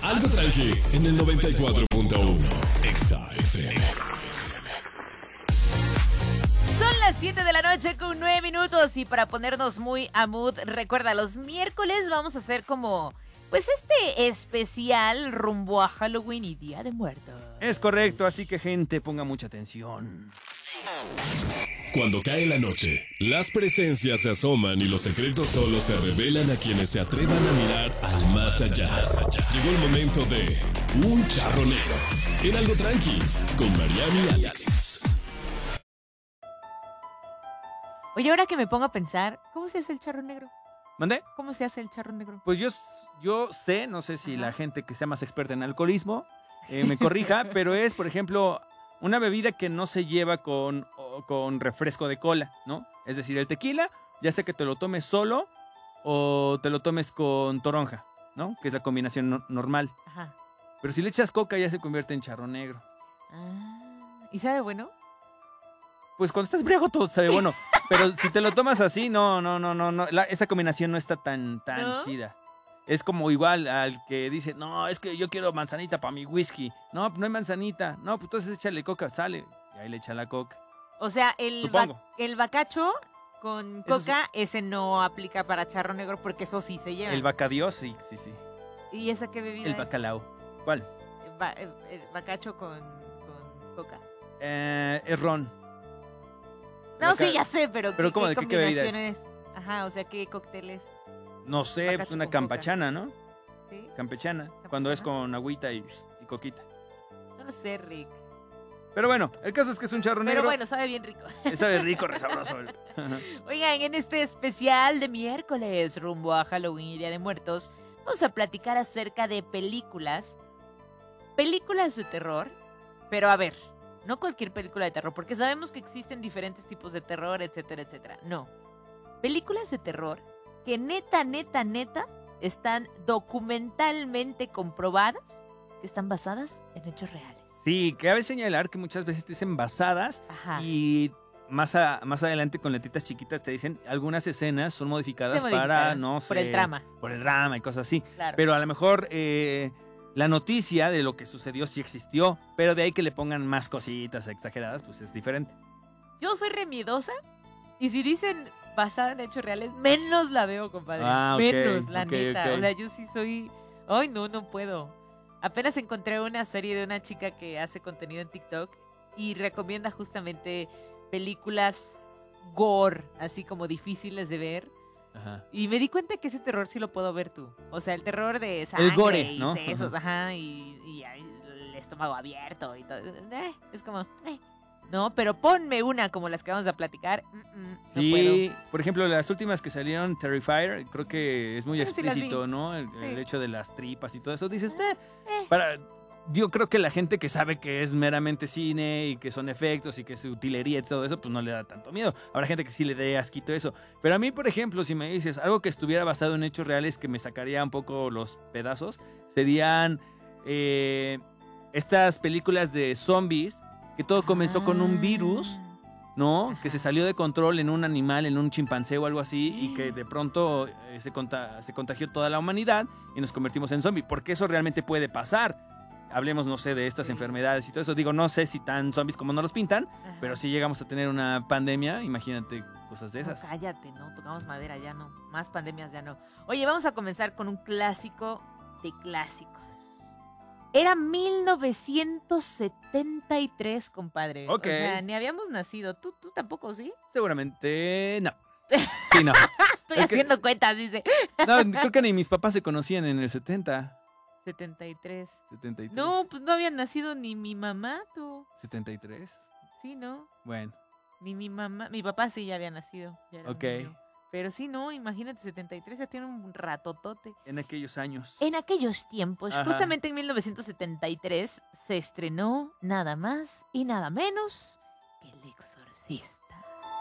Algo tranqui en el 94.1 Exa FM. Son las 7 de la noche con 9 minutos y para ponernos muy a mood, recuerda, los miércoles vamos a hacer como, pues este especial rumbo a Halloween y Día de Muertos. Es correcto, así que gente, ponga mucha atención. Cuando cae la noche, las presencias se asoman y los secretos solo se revelan a quienes se atrevan a mirar al más allá. Llegó el momento de Un Charro Negro en Algo Tranqui con Mariana y Alex. Oye, ahora que me pongo a pensar, ¿cómo se hace el charro negro? ¿Mandé? ¿Cómo se hace el charro negro? Pues yo sé, no sé si la gente que sea más experta en alcoholismo me corrija, pero es, por ejemplo, una bebida que no se lleva con refresco de cola, ¿no? Es decir, el tequila, ya sea que te lo tomes solo o te lo tomes con toronja, ¿no? Que es la combinación normal. Ajá. Pero si le echas coca ya se convierte en charro negro. Ah, ¿y sabe bueno? Pues cuando estás briago todo sabe bueno, pero si te lo tomas así, no, esa combinación no está tan ¿No? chida. Es como igual al que dice, no, es que yo quiero manzanita para mi whisky. No, no hay manzanita. No, pues entonces échale coca, sale. Y ahí le echa la coca. O sea, el bacacho con Eso coca, ese no aplica para charro negro porque eso sí se lleva. El bacadiós, sí. ¿Y esa qué bebida El es? bacalao. ¿Cuál? El bacacho con coca. Es ron. No, sí, ya sé, pero ¿cómo, ¿qué de qué bebida combinaciones? Ajá, o sea, ¿qué cócteles? No sé, Bacacho pues una con campechana, ¿no? ¿Sí? Campechana. Cuando es con agüita y coquita. No lo sé, Rick. Pero bueno, el caso es que es un charro negro. Pero bueno, sabe bien rico. Sabe rico, resabroso. Oigan, en este especial de miércoles rumbo a Halloween y Día de Muertos, vamos a platicar acerca de películas de terror, pero a ver, no cualquier película de terror, porque sabemos que existen diferentes tipos de terror, etcétera, etcétera. No, películas de terror que neta están documentalmente comprobadas que están basadas en hechos reales. Sí, cabe señalar que muchas veces te dicen basadas. Ajá. Y más adelante con letritas chiquitas te dicen algunas escenas son modificadas Se para, modificaron no sé... por el drama. Por el drama y cosas así. Claro. Pero a lo mejor la noticia de lo que sucedió sí existió, pero de ahí que le pongan más cositas exageradas, pues es diferente. Yo soy remiedosa y si dicen basada en hechos reales, menos la veo, compadre. Ah, ok, menos, la ok, neta. ok. O sea, yo sí soy... Ay, no puedo. Apenas encontré una serie de una chica que hace contenido en TikTok y recomienda justamente películas gore, así como difíciles de ver. Ajá. Y me di cuenta que ese terror sí lo puedo ver tú. O sea, el terror de sangre El gore, y ¿no? sesos, ajá, y el estómago abierto y todo. Es como... No, pero ponme una como las que vamos a platicar. No Sí, puedo. por ejemplo, las últimas que salieron, Terrifier, creo que es muy Sí, sí las explícito, vi. ¿no? El Sí. hecho de las tripas y todo eso. Dices, yo creo que la gente que sabe que es meramente cine y que son efectos y que es utilería y todo eso, pues no le da tanto miedo. Habrá gente que sí le dé asquito eso. Pero a mí, por ejemplo, si me dices algo que estuviera basado en hechos reales que me sacaría un poco los pedazos, serían estas películas de zombies, que todo comenzó con un virus, ¿no? Que se salió de control en un animal, en un chimpancé o algo así, y que de pronto se contagió toda la humanidad y nos convertimos en zombies. Porque eso realmente puede pasar. Hablemos, no sé, de estas enfermedades y todo eso. Digo, no sé si tan zombies como nos los pintan, Ajá. pero si llegamos a tener una pandemia, imagínate cosas de esas. No, cállate, no, tocamos madera, ya no. Más pandemias, ya no. Oye, vamos a comenzar con un clásico de clásicos. Era 1973, compadre. Ok. O sea, ni habíamos nacido. ¿Tú tampoco, sí? Seguramente no. Sí, no. Estoy Es que- haciendo cuentas, dice. No, creo que ni mis papás se conocían en el 70, 73. 73. No, pues no había nacido ni mi mamá, tú. 73. Sí, ¿no? Bueno, Ni mi mamá. Mi papá sí ya había nacido. Ya era un Ok. niño. Pero sí, no, imagínate, 73 ya tiene un ratotote. en aquellos años. En aquellos tiempos, Ajá. justamente en 1973, se estrenó nada más y nada menos que El Exorcista.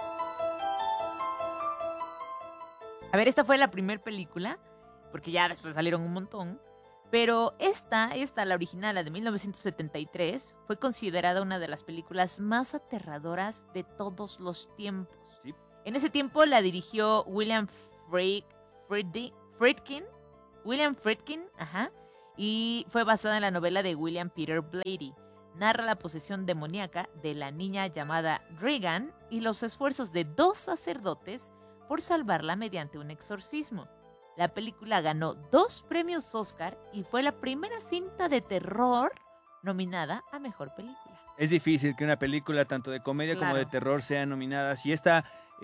A ver, esta fue la primera película, porque ya después salieron un montón. Pero esta, la original, la de 1973, fue considerada una de las películas más aterradoras de todos los tiempos. Sí. En ese tiempo la dirigió William Friedkin, ajá, y fue basada en la novela de William Peter Blatty. Narra la posesión demoníaca de la niña llamada Regan y los esfuerzos de 2 sacerdotes por salvarla mediante un exorcismo. La película ganó 2 premios Oscar y fue la primera cinta de terror nominada a Mejor Película. Es difícil que una película tanto de comedia como de terror sea nominada. Si esta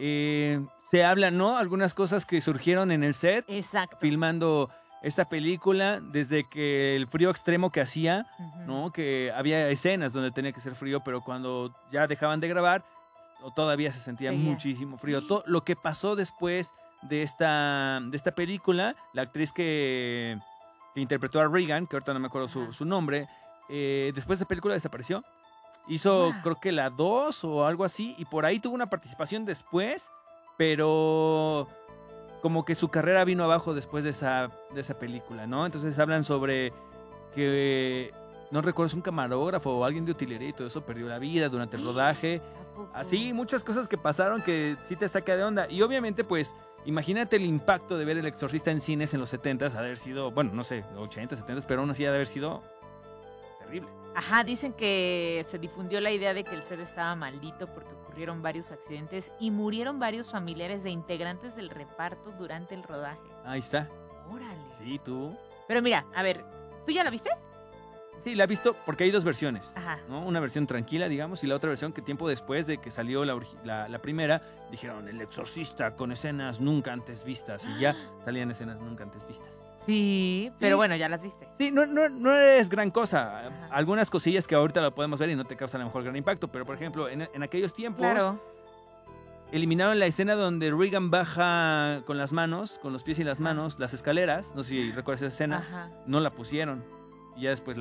se habla, ¿no? Algunas cosas que surgieron en el set. Exacto. Filmando esta película, desde que el frío extremo que hacía, ¿no? Que había escenas donde tenía que ser frío, pero cuando ya dejaban de grabar, todavía se sentía muchísimo frío. Todo lo que pasó después de esta película, la actriz que interpretó a Regan, que ahorita no me acuerdo su nombre, después de esa película desapareció. Hizo creo que la 2 o algo así, y por ahí tuvo una participación después, pero como que su carrera vino abajo después de esa película, ¿no? Entonces hablan sobre que, no recuerdo, es un camarógrafo o alguien de utilería y todo eso perdió la vida durante el rodaje. Así, muchas cosas que pasaron que sí te saca de onda. Y obviamente, pues, imagínate el impacto de ver El Exorcista en cines en los 70s, haber sido, bueno, no sé, 80s, 70s, pero aún así ha de haber sido terrible. Ajá, dicen que se difundió la idea de que el set estaba maldito porque ocurrieron varios accidentes y murieron varios familiares de integrantes del reparto durante el rodaje. Ahí está. Órale. Sí, tú. Pero mira, a ver, ¿tú ya la viste? Sí, la he visto porque hay 2 versiones. Ajá. ¿No? Una versión tranquila, digamos, y la otra versión que tiempo después de que salió la primera, dijeron El Exorcista con escenas nunca antes vistas. Y ya salían escenas nunca antes vistas. Sí, pero bueno, ya las viste. Sí, no es gran cosa. Ajá. Algunas cosillas que ahorita lo podemos ver y no te causan a lo mejor gran impacto, pero por ejemplo, en aquellos tiempos eliminaron la escena donde Regan baja con las manos, con los pies y las manos, las escaleras. No sé si recuerdas esa escena. Ajá. No la pusieron. Y ya después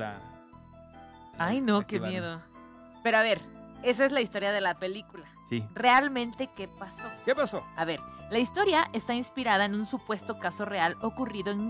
Ay, no, qué activaron. miedo. Pero a ver, esa es la historia de la película. Sí. ¿Realmente qué pasó? ¿Qué pasó? A ver, la historia está inspirada en un supuesto caso real ocurrido en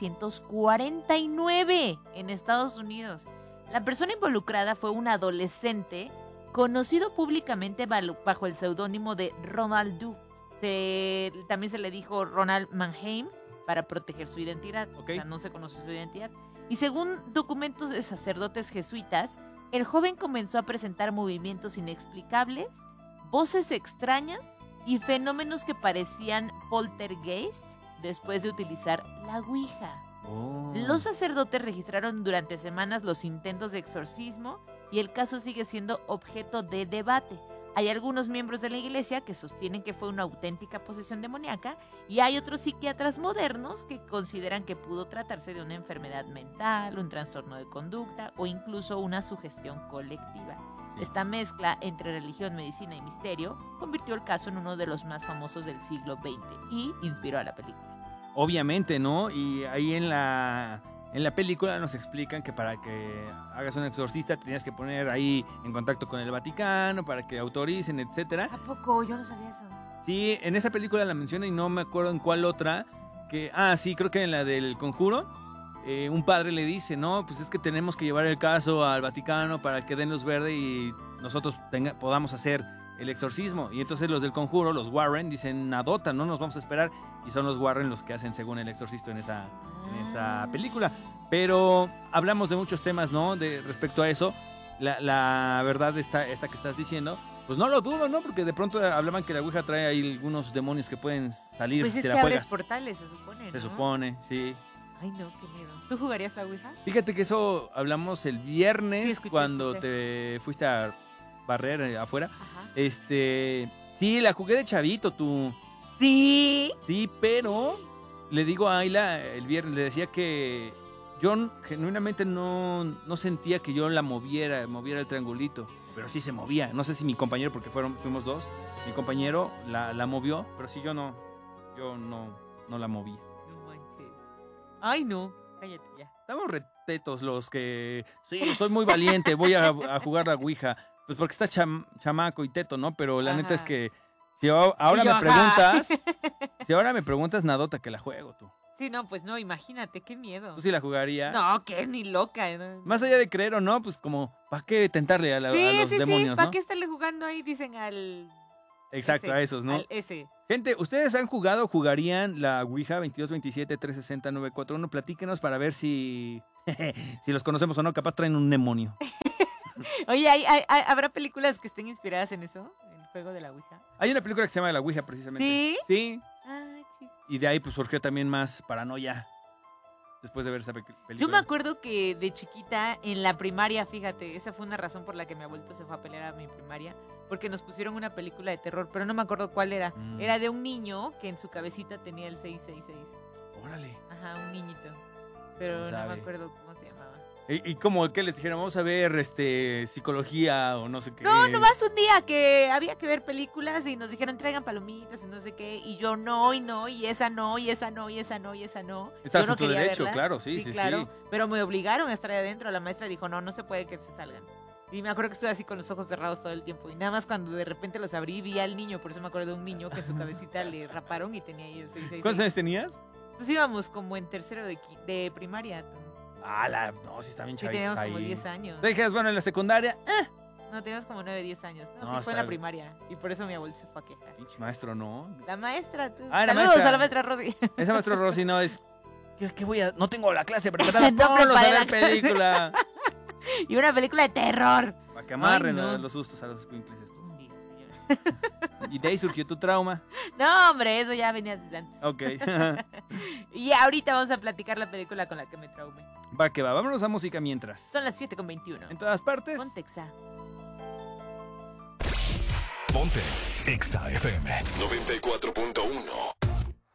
1949 en Estados Unidos. La persona involucrada fue un adolescente conocido públicamente bajo el seudónimo de Ronald Doe. También se le dijo Ronald Mannheim para proteger su identidad. Ok. O sea, no se conoce su identidad. Y según documentos de sacerdotes jesuitas, el joven comenzó a presentar movimientos inexplicables, voces extrañas y fenómenos que parecían poltergeist después de utilizar la Ouija. Oh. Los sacerdotes registraron durante semanas los intentos de exorcismo y el caso sigue siendo objeto de debate. Hay algunos miembros de la iglesia que sostienen que fue una auténtica posesión demoníaca y hay otros psiquiatras modernos que consideran que pudo tratarse de una enfermedad mental, un trastorno de conducta o incluso una sugestión colectiva. Esta mezcla entre religión, medicina y misterio convirtió el caso en uno de los más famosos del siglo XX y inspiró a la película. Obviamente, ¿no? Y ahí en la película nos explican que para que hagas un exorcista te tienes que poner ahí en contacto con el Vaticano para que autoricen, etcétera. ¿A poco? Yo no sabía eso. Sí, en esa película la menciona y no me acuerdo en cuál otra. Sí, creo que en la del Conjuro. Un padre le dice, no, pues es que tenemos que llevar el caso al Vaticano para que den luz verde y nosotros podamos hacer el exorcismo. Y entonces los del Conjuro, los Warren, dicen, nadota, no nos vamos a esperar. Y son los Warren los que hacen según el exorcista en esa película. Pero hablamos de muchos temas, ¿no? Respecto a eso. La verdad esta que estás diciendo, pues no lo dudo, ¿no? Porque de pronto hablaban que la Ouija trae ahí algunos demonios que pueden salir Pues si es te que la abres juegas. portales, se supone, ¿no? Se supone, sí. Ay, no, qué miedo. ¿Tú jugarías la Ouija? Fíjate que eso hablamos el viernes Sí, escuché. cuando te fuiste a barrer afuera. Ajá. Sí, la jugué de chavito, tú. Sí. Sí, pero le digo a Ayla el viernes, le decía que yo genuinamente no sentía que yo la moviera el triangulito, pero sí se movía. No sé si mi compañero, porque fuimos 2, mi compañero la movió, pero sí yo no la moví. No manches. Ay, no. Cállate ya. Estamos retetos los que... Sí, soy muy valiente, voy a jugar la Ouija. Pues porque está chamaco y teto, ¿no? Pero la neta es que si ahora Y yo, me preguntas... Si ahora me preguntas, nadota que la juego, tú. Sí, no, pues no, imagínate, qué miedo. ¿Tú sí la jugarías? No, que ni loca. ¿No? Más allá de creer o no, pues como, ¿para qué tentarle a los demonios, ¿para no? qué estarle jugando ahí? Dicen al... Exacto, ese, a esos, ¿no? Al ese. Gente, ¿ustedes han jugado, jugarían la Ouija 2227-360-941? Platíquenos para ver si Si los conocemos o no, capaz traen un demonio. Oye, ¿habrá películas que estén inspiradas en eso? ¿En el juego de la Ouija? Hay una película que se llama La Ouija, precisamente. ¿Sí? Sí. Ay, chis. Y de ahí pues surgió también más paranoia. Después de ver esa película. Yo me acuerdo que de chiquita, en la primaria, fíjate, esa fue una razón por la que mi abuelito se fue a pelear a mi primaria, porque nos pusieron una película de terror, pero no me acuerdo cuál era. Era de un niño que en su cabecita tenía el 666. Órale. Ajá, un niñito. Pero no me acuerdo cómo se llamaba. ¿Y como que les dijeron, vamos a ver psicología o no sé qué? No, nomás un día que había que ver películas y nos dijeron traigan palomitas y no sé qué, y yo no, y esa no, y esa no, y esa no, y esa no. Estás yo no en tu quería derecho, verla. claro, sí. Claro, pero me obligaron a estar ahí adentro. La maestra dijo, no se puede que se salgan. Y me acuerdo que estuve así con los ojos cerrados todo el tiempo. Y nada más cuando de repente los abrí, vi al niño. Por eso me acuerdo de un niño que en su cabecita le raparon y tenía ahí el 666. ¿Cuántos años tenías? Pues íbamos como en tercero de primaria. No, sí está bien Sí, chavitos teníamos ahí. como 10 años. Te dijeras, bueno, en la secundaria, No, teníamos como 9, 10 años. No, No, sí, fue está en la bien. primaria. Y por eso mi abuelo se fue a quejar. pinche maestro, ¿no? La maestra, tú. Ah, la Saludos maestra. a la maestra Rosy. Esa maestro Rosy no es... ¿Qué voy a...? No tengo la clase preparada, No ponlos a preparé ver la película. Y una película de terror. Para que amarren Ay, no. los sustos a los escuincles estos. Sí, señor. Y de ahí surgió tu trauma. No, hombre, eso ya venía desde antes. Ok. Y ahorita vamos a platicar la película con la que me traumé. Va que va. Vámonos a música mientras. Son las 7:21. En todas partes. Contexa. Ponte Exa FM 94.1.